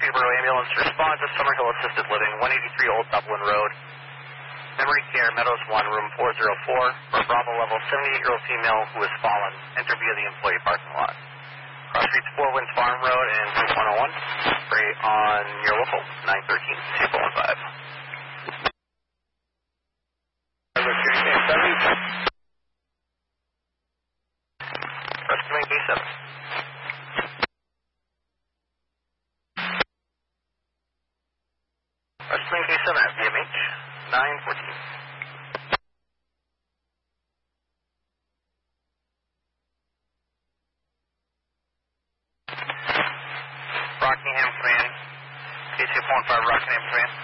Peterborough Ambulance, respond to Summerhill Assisted Living, 183 Old Dublin Road. Memory Care, Meadows 1, room 404, for Bravo level 78-year-old female who has fallen. Enter via the employee parking lot. Cross Streets 4 Winds Farm Road and Route 101. Spray on your local, 913-2415. 7.